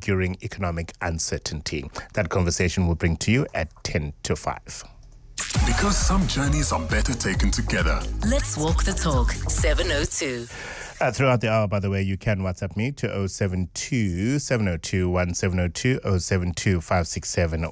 during economic uncertainty. That conversation will bring to you at 10 to 5. Because some journeys are better taken together. Let's walk the talk. 702. Throughout the hour, by the way, you can WhatsApp me to 072 702 1702 072 567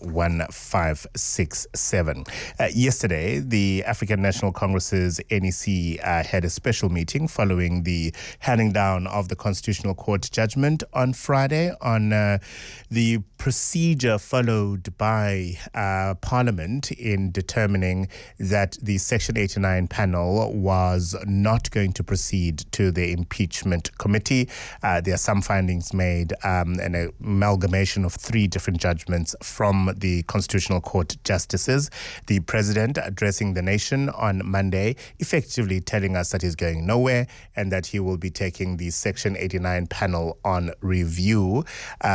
1567. Yesterday, the African National Congress's NEC had a special meeting following the handing down of the Constitutional Court judgment on Friday on the procedure followed by Parliament in determining that the Section 89 panel was not going to proceed to the impeachment committee. There are some findings made, an amalgamation of 3 different judgments from the Constitutional Court justices. The president addressing the nation on Monday, effectively telling us that he's going nowhere and that he will be taking the Section 89 panel on review.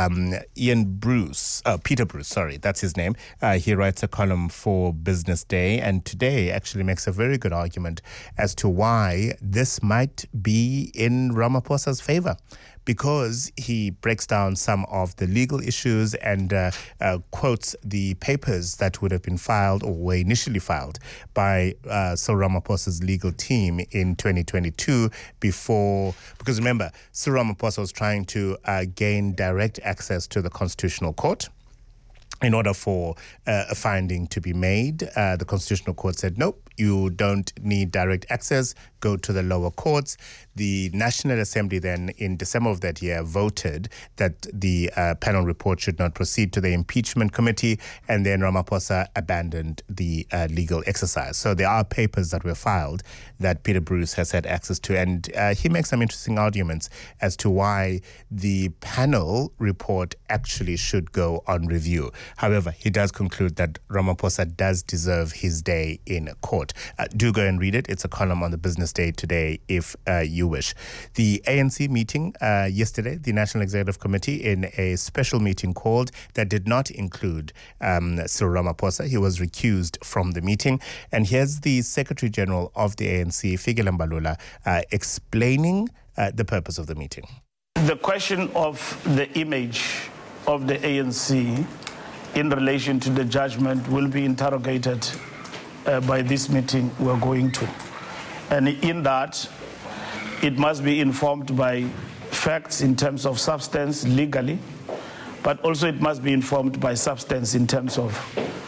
Peter Bruce, that's his name. He writes a column for Business Day, and today actually makes a very good argument as to why this might be in Ramaphosa's favor, because he breaks down some of the legal issues and quotes the papers that would have been filed or were initially filed by Cyril Ramaphosa's legal team in 2022 because remember, Cyril Ramaphosa was trying to gain direct access to the Constitutional Court. In order for a finding to be made, the Constitutional Court said, nope, you don't need direct access, go to the lower courts. The National Assembly then, in December of that year, voted that the panel report should not proceed to the impeachment committee, and then Ramaphosa abandoned the legal exercise. So there are papers that were filed that Peter Bruce has had access to, and he makes some interesting arguments as to why the panel report actually should go on review. However, he does conclude that Ramaphosa does deserve his day in court. Do go and read it. It's a column on the Business Day today if you wish. The ANC meeting yesterday, the National Executive Committee, in a special meeting called that did not include Cyril Ramaphosa. He was recused from the meeting. And here's the Secretary General of the ANC, Fikile Mbalula, explaining the purpose of the meeting. The question of the image of the ANC in relation to the judgment will be interrogated by this meeting we're going to. And in that, it must be informed by facts in terms of substance legally, but also it must be informed by substance in terms of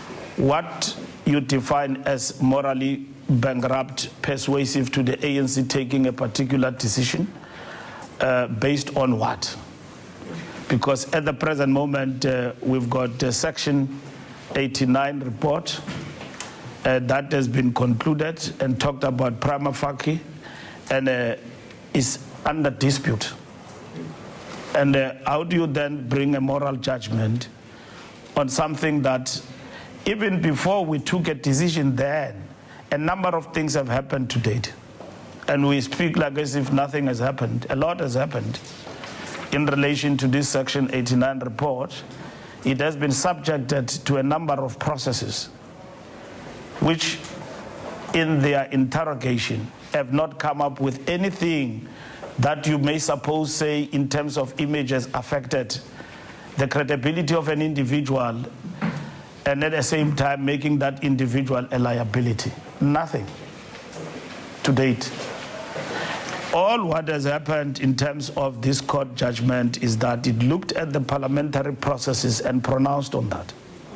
what you define as morally bankrupt, persuasive to the ANC taking a particular decision based on what? Because at the present moment, we've got the Section 89 report that has been concluded and talked about prima facie and is under dispute. And how do you then bring a moral judgment on something that even before we took a decision then, a number of things have happened to date. And we speak like as if nothing has happened. A lot has happened in relation to this Section 89 report. It has been subjected to a number of processes which in their interrogation have not come up with anything that you may suppose say in terms of images affected the credibility of an individual and at the same time making that individual a liability. Nothing to date. All what has happened in terms of this court judgment is that it looked at the parliamentary processes and pronounced on that.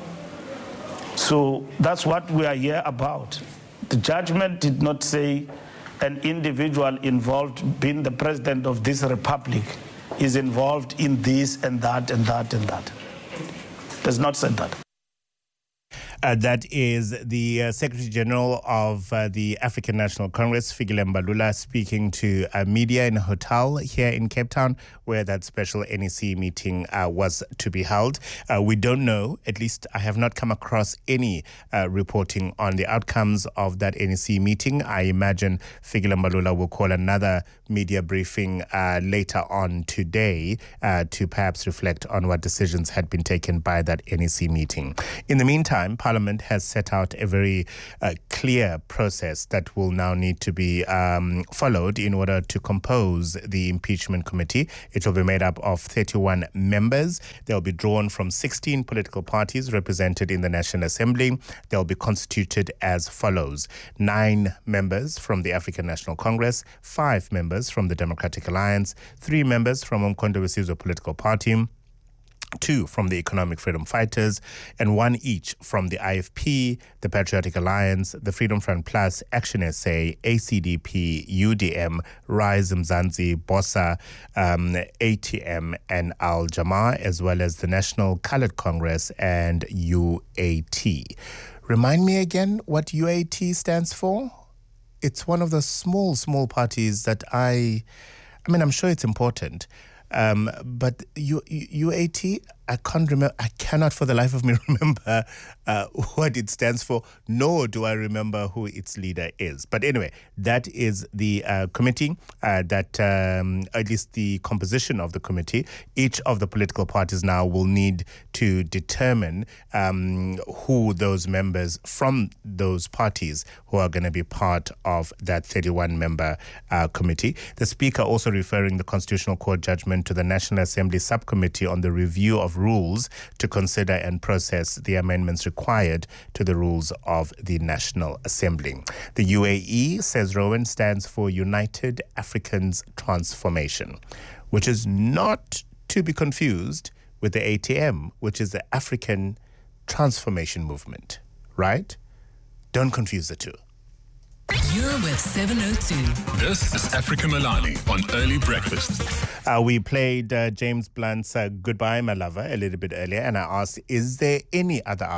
So that's what we are here about. The judgment did not say an individual involved, being the president of this republic, is involved in this and that and that and that. It does not say that. That is the Secretary General of the African National Congress, Fikile Mbalula, speaking to media in a hotel here in Cape Town, where that special NEC meeting was to be held. We don't know, at least I have not come across any reporting on the outcomes of that NEC meeting. I imagine Fikile Mbalula will call another media briefing later on today to perhaps reflect on what decisions had been taken by that NEC meeting. In the meantime, Parliament has set out a very clear process that will now need to be followed in order to compose the impeachment committee. It will be made up of 31 members. They'll be drawn from 16 political parties represented in the National Assembly. They'll be constituted as follows: 9 members from the African National Congress, 5 members from the Democratic Alliance, 3 members from Umkhonto we Sizwe political party, 2 from the Economic Freedom Fighters, and 1 each from the IFP, the Patriotic Alliance, the Freedom Front Plus, Action SA, ACDP, UDM, Rise Mzansi, BOSA, ATM, and Al Jamaa, as well as the National Coloured Congress and UAT. Remind me again what UAT stands for? It's one of the small parties that I'm sure it's important. But UAT, I can't remember. I cannot for the life of me remember what it stands for, nor do I remember who its leader is. But anyway, that is the committee, at least the composition of the committee. Each of the political parties now will need to determine who those members from those parties who are going to be part of that 31-member committee. The Speaker also referring the Constitutional Court judgment to the National Assembly Subcommittee on the review of rules to consider and process the amendments required to the rules of the National Assembly. The UAE, says Rowan, stands for United Africans Transformation, which is not to be confused with the ATM, which is the African Transformation Movement, right? Don't confuse the two. You're with 702. This is Africa Milani on Early Breakfast. We played James Blunt's Goodbye, My Lover a little bit earlier, and I asked, is there any other